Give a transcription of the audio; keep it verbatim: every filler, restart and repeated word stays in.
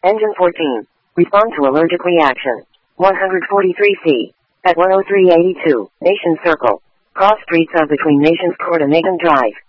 Engine fourteen. Respond to allergic reaction. one forty-three C. At one oh three eighty-two, Nation Circle. Cross streets of between Nations Court and Nathan Drive.